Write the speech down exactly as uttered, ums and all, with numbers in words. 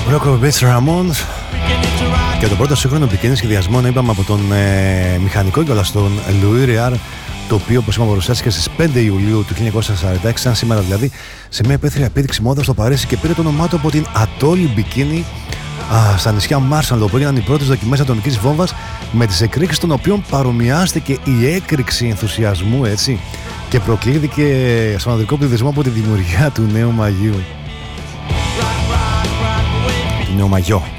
Rock Beats Ramones και το πρώτο σύγχρονο πικίνι σχεδιασμό, είπαμε, από τον ε, μηχανικό κιόλας, τον Louis Reard, το οποίο, όπως είπαμε, παρουσιάστηκε στις πέντε Ιουλίου του χίλια εννιακόσια σαράντα έξι, σαν σήμερα δηλαδή, σε μια υπαίθρια επίδειξη μόδας στο Παρίσι, και πήρε το όνομά του από την ατόλη Μπικίνι στα νησιά Μάρσαλ, όπου έγιναν οι πρώτες δοκιμές ατομικής βόμβας, με τις εκρήξεις των οποίων παρομοιάστηκε η έκρηξη ενθουσιασμού, έτσι, και προκλήθηκε στον ανδρικό πληθυσμό από τη δημιουργία του νέου μαγείου. Του νέου μαγιό.